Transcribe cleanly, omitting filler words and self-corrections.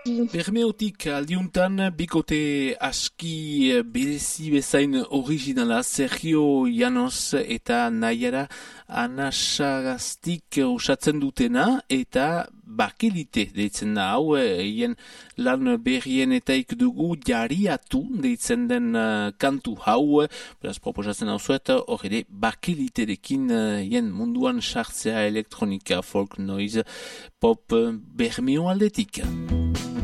Bermeotik aldiuntan bikote aski berezi bezain originala Sergio Llanos eta Naiara Anasagaztik osatzen dutena eta Bakelite deitzen da hau, hien lan berrienetaik dugu Jariatu deitzen den kantu hau, beraz proposatzen hau zuet, hor ere Bakeliterekin hien munduan sartzea elektronika, folk noise, pop Bermeo aldetik.